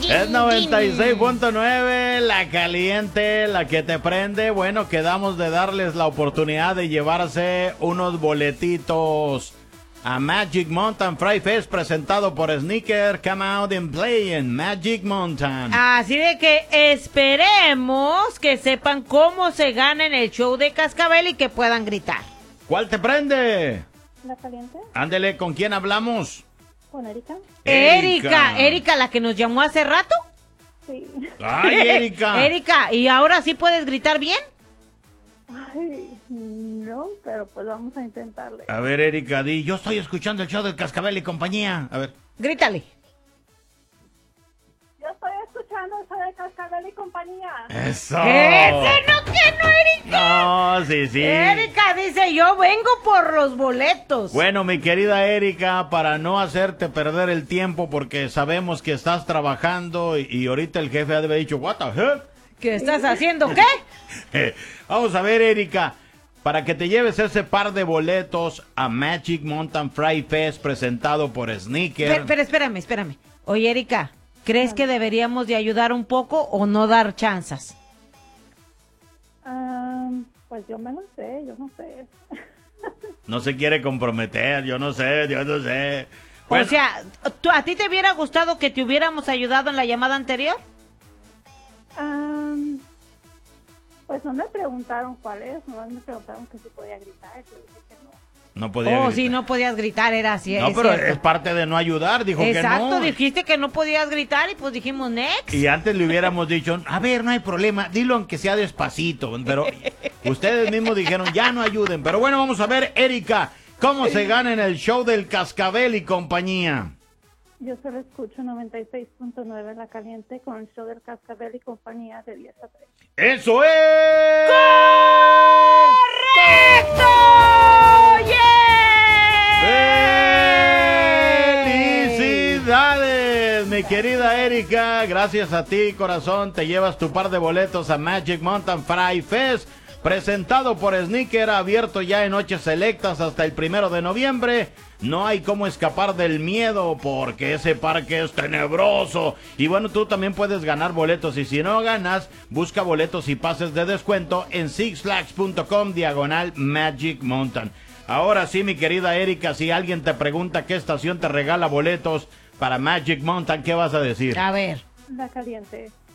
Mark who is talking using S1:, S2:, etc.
S1: Es 96.9, la caliente, la que te prende. Bueno, quedamos de darles la oportunidad de llevarse unos boletitos a Magic Mountain Fry Fest presentado por Sneaker. Come out and play in Magic Mountain.
S2: Así de que esperemos que sepan cómo se gana en el show de Cascabel y que puedan gritar.
S1: ¿Cuál te prende?
S3: ¿La caliente?
S1: Ándele, ¿con quién hablamos?
S3: ¿Con Erika?
S2: Erika, la que nos llamó hace rato.
S3: Sí.
S1: Ay, Erika.
S2: Erika, ¿y ahora sí puedes gritar bien?
S3: Ay, no, pero pues vamos a intentarle.
S1: A ver, Erika, di, yo estoy escuchando el show del Cascabel y compañía. A ver.
S2: Grítale.
S3: Yo estoy escuchando eso de Cascabel y compañía.
S1: ¡Eso!
S2: ¡Ese no, que no, Erika!
S1: No, sí.
S2: Erika dice, yo vengo por los boletos.
S1: Bueno, mi querida Erika, para no hacerte perder el tiempo, porque sabemos que estás trabajando y ahorita el jefe ha de haber dicho, what the heck?
S2: ¿Qué estás haciendo? ¿Qué?
S1: Vamos a ver, Erika, para que te lleves ese par de boletos a Magic Mountain Fry Fest presentado por Sneaker.
S2: Pero espérame. Oye, Erika, ¿crees que deberíamos de ayudar un poco o no dar chanzas?
S3: Pues yo me lo sé, yo no sé.
S1: No se quiere comprometer, yo no sé. Bueno,
S2: O sea, ¿a ti te hubiera gustado que te hubiéramos ayudado en la llamada anterior?
S3: Pues no me preguntaron cuál es, no me preguntaron que si podía gritar, yo dije que no.
S1: no podía gritar.
S2: Sí, no podías gritar, era así.
S1: No, pero
S2: cierto.
S1: es parte de no ayudar, dijo
S2: Exacto,
S1: que no.
S2: dijiste que no podías gritar y pues dijimos next.
S1: Y antes le hubiéramos dicho, a ver, no hay problema, dilo aunque sea despacito, pero ustedes mismos dijeron, ya no ayuden. Pero bueno, vamos a ver, Erika, ¿cómo se gana en el show del Cascabel y compañía?
S3: Yo solo escucho 96.9 La Caliente con el show del Cascabel y compañía de 10 a 3.
S1: ¡Eso es!
S2: ¡Correcto! ¡Yeah!
S1: ¡Felicidades, mi querida Erika! Gracias a ti, corazón, te llevas tu par de boletos a Magic Mountain Fry Fest, presentado por Sneaker, abierto ya en noches selectas hasta el 1 de noviembre. No hay cómo escapar del miedo porque ese parque es tenebroso. Y bueno, tú también puedes ganar boletos y si no ganas, busca boletos y pases de descuento en sixflags.com/Magic Mountain. Ahora sí, mi querida Erika, si alguien te pregunta qué estación te regala boletos para Magic Mountain, ¿qué vas a decir?
S2: A ver.
S3: La Caliente.